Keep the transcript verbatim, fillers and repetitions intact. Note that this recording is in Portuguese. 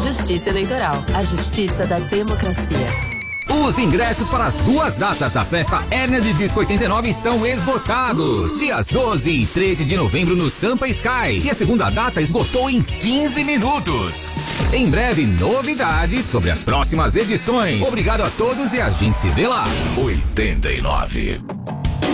Justiça Eleitoral, a justiça da democracia. Os ingressos para as duas datas da festa Energy Disco oitenta e nove estão esgotados. Dias doze e treze de novembro no Sampa Sky. E a segunda data esgotou em quinze minutos. Em breve, novidades sobre as próximas edições. Obrigado a todos e a gente se vê lá. oitenta e nove.